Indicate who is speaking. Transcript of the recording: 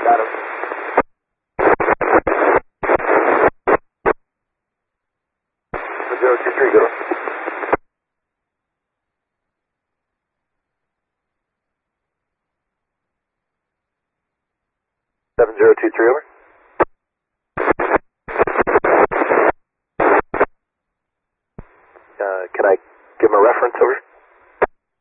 Speaker 1: Got him. 023, good one. Seven 023 over. Can I give him a reference over?